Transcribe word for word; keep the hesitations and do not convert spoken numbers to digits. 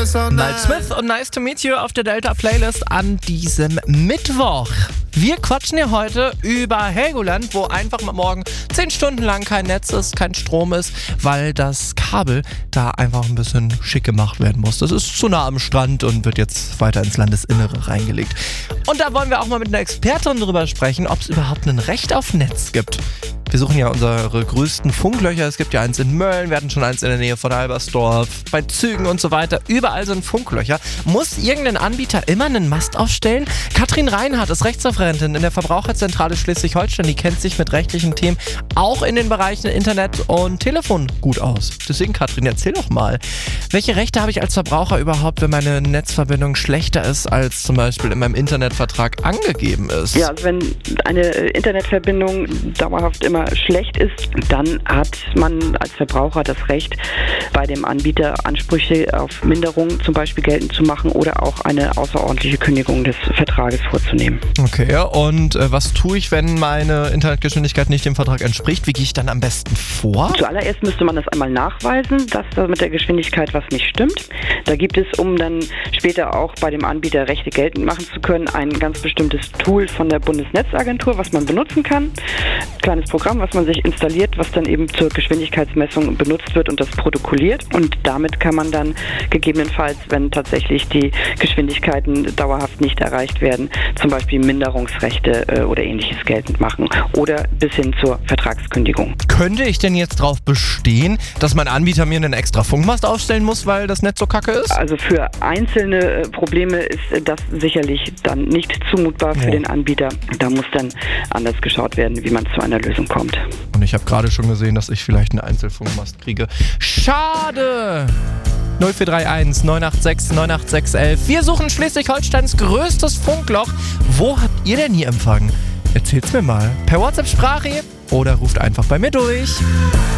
Miles Smith und Nice to Meet You auf der Delta Playlist an diesem Mittwoch. Wir quatschen ja heute über Helgoland, wo einfach mal morgen zehn Stunden lang kein Netz ist, kein Strom ist, weil das Kabel da einfach ein bisschen schick gemacht werden muss. Das ist zu nah am Strand und wird jetzt weiter ins Landesinnere reingelegt. Und da wollen wir auch mal mit einer Expertin drüber sprechen, ob es überhaupt ein Recht auf Netz gibt. Wir suchen ja unsere größten Funklöcher. Es gibt ja eins in Mölln, wir hatten schon eins in der Nähe von Albersdorf, bei Zügen und so weiter. Überall sind Funklöcher. Muss irgendein Anbieter immer einen Mast aufstellen? Katrin Reinhardt ist Rechtsreferentin in der Verbraucherzentrale Schleswig-Holstein. Die kennt sich mit rechtlichen Themen auch in den Bereichen Internet und Telefon gut aus. Deswegen, Katrin, erzähl doch mal, welche Rechte habe ich als Verbraucher überhaupt, wenn meine Netzverbindung schlechter ist, als zum Beispiel in meinem Internetvertrag angegeben ist? Ja, also wenn eine Internetverbindung dauerhaft immer schlecht ist, dann hat man als Verbraucher das Recht, bei dem Anbieter Ansprüche auf Minderung zum Beispiel geltend zu machen oder auch eine außerordentliche Kündigung des Vertrages vorzunehmen. Okay, und äh, was tue ich, wenn meine Internetgeschwindigkeit nicht dem Vertrag entspricht? Wie gehe ich dann am besten vor? Zuallererst müsste man das einmal nachweisen, dass da mit der Geschwindigkeit was nicht stimmt. Da gibt es, um dann später auch bei dem Anbieter Rechte geltend machen zu können, ein ganz bestimmtes Tool von der Bundesnetzagentur, was man benutzen kann. Kleines Programm, was man sich installiert, was dann eben zur Geschwindigkeitsmessung benutzt wird und das protokolliert. Und damit kann man dann gegebenenfalls, wenn tatsächlich die Geschwindigkeiten dauerhaft nicht erreicht werden, zum Beispiel Minderungsrechte äh, oder ähnliches geltend machen oder bis hin zur Vertragskündigung. Könnte ich denn jetzt darauf bestehen, dass mein Anbieter mir einen extra Funkmast aufstellen muss, weil das Netz so kacke ist? Also für einzelne äh, Probleme ist äh, das sicherlich dann nicht zumutbar für oh. den Anbieter. Da muss dann anders geschaut werden, wie man zu einer Lösung kommt. Und ich habe gerade schon gesehen, dass ich vielleicht einen Einzelfunkmast kriege. Schade! null vier drei eins neun acht sechs neun acht sechs eins eins. Wir suchen Schleswig-Holsteins größtes Funkloch. Wo habt ihr denn hier Empfang? Erzählt's mir mal. Per WhatsApp-Sprache oder ruft einfach bei mir durch.